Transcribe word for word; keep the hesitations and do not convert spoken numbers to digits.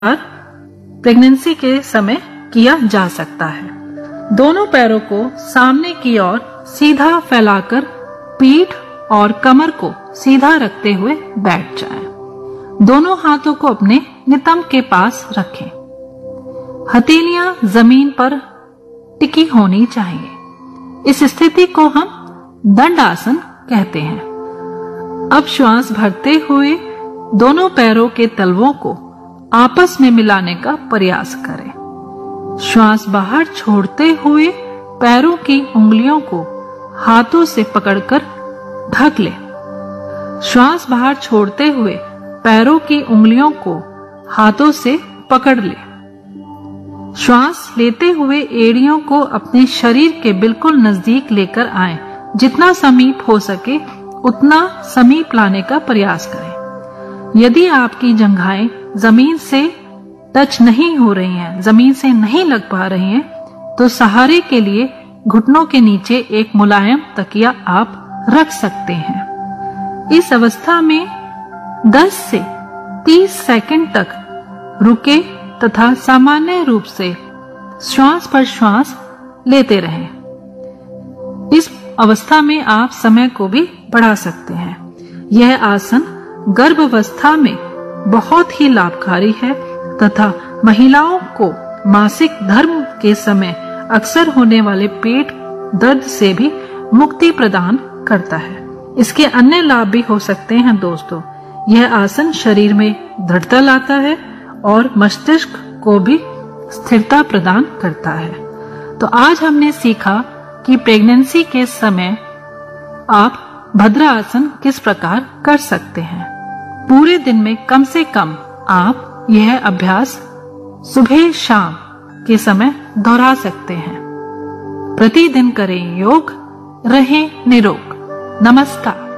Pregnancy के समय किया जा सकता है। दोनों पैरों को सामने की ओर सीधा फैलाकर पीठ और कमर को सीधा रखते हुए बैठ जाएं। दोनों हाथों को अपने नितंब के पास रखें। हथेलियां जमीन पर टिकी होनी चाहिए। इस स्थिति को हम दंडासन कहते हैं। अब श्वास भरते हुए दोनों पैरों के तलवों को आपस में मिलाने का प्रयास करें। श्वास बाहर छोड़ते हुए पैरों की उंगलियों को हाथों से पकड़कर ढक लें। श्वास बाहर छोड़ते हुए पैरों की उंगलियों को हाथों से पकड़ लें। श्वास लेते हुए एड़ियों को अपने शरीर के बिल्कुल नजदीक लेकर आएं। जितना समीप हो सके उतना समीप लाने का प्रयास करें। यदि आपकी जंघाएं जमीन से टच नहीं हो रही हैं, जमीन से नहीं लग पा रही हैं, तो सहारे के लिए घुटनों के नीचे एक मुलायम तकिया आप रख सकते हैं। इस अवस्था में दस से तीस सेकंड तक रुके तथा सामान्य रूप से श्वास पर श्वास लेते रहें। इस अवस्था में आप समय को भी बढ़ा सकते हैं। यह आसन गर्भावस्था में बहुत ही लाभकारी है तथा महिलाओं को मासिक धर्म के समय अक्सर होने वाले पेट दर्द से भी मुक्ति प्रदान करता है। इसके अन्य लाभ भी हो सकते हैं दोस्तों। यह आसन शरीर में दृढ़ता लाता है और मस्तिष्क को भी स्थिरता प्रदान करता है। तो आज हमने सीखा कि प्रेगनेंसी के समय आप भद्रासन किस प्रकार कर सकते हैं। पूरे दिन में कम से कम आप यह अभ्यास सुबह शाम के समय दोहरा सकते हैं। प्रतिदिन करें योग, रहें निरोग। नमस्कार।